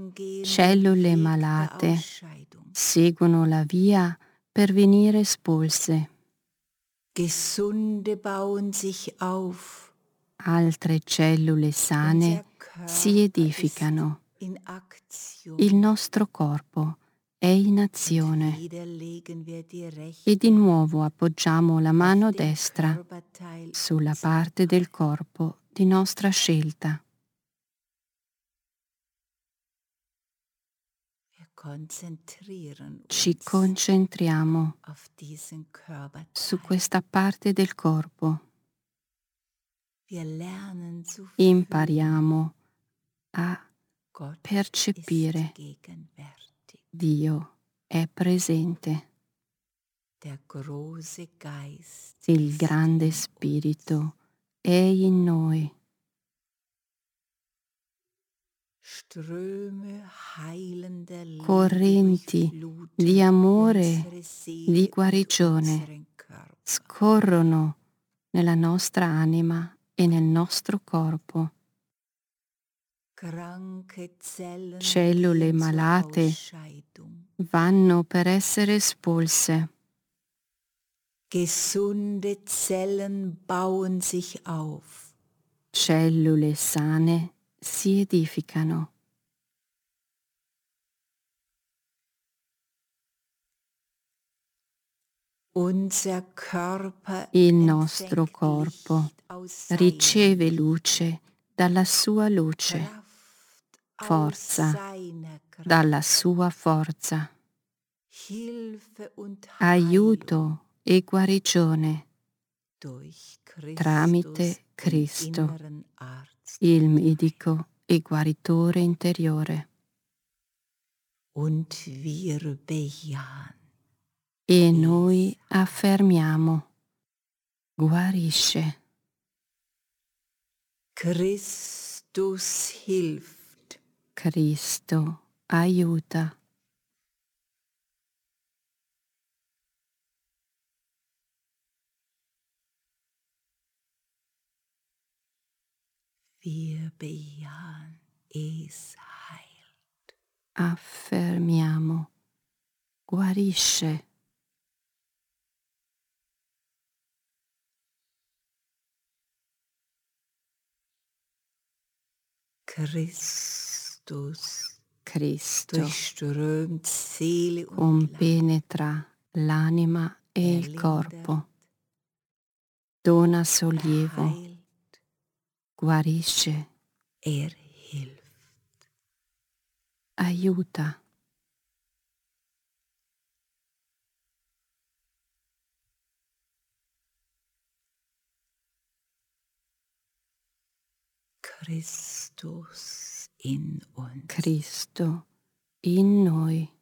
Cellule malate seguono la via per venire espulse. Gesunde bauen sich auf. Altre cellule sane si edificano. Il nostro corpo è in azione e di nuovo appoggiamo la mano destra sulla parte del corpo di nostra scelta. Ci concentriamo su questa parte del corpo. Impariamo a percepire Dio è presente. Il grande spirito è in noi. Correnti di amore, di guarigione scorrono nella nostra anima e nel nostro corpo. Cellule malate vanno per essere espulse. Gesunde Zellen bauen sich auf. Cellule sane si edificano. Il nostro corpo riceve luce dalla sua luce, forza dalla sua forza, aiuto e guarigione tramite Cristo, il medico e guaritore interiore. E noi affermiamo: guarisce. Christus hilft. Cristo aiuta. Wir bejahen, es heilt. Affermiamo: guarisce. Cristo durchströmt Seele und compenetra l'anima e il corpo, dona sollievo, guarisce, hilft. aiuta. Christus in uns. Cristo in noi.